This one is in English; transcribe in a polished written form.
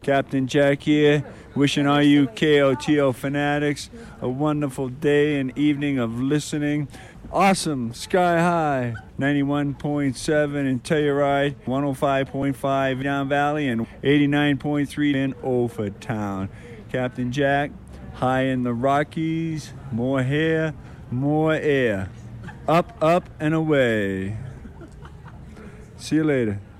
Captain Jack here, wishing all you KOTO fanatics a wonderful day and evening of listening. Awesome, sky high, 91.7 in Telluride, 105.5 down valley, and 89.3 in Overtown. Captain Jack, high in the Rockies, more hair, more air. Up, up, and away. See you later.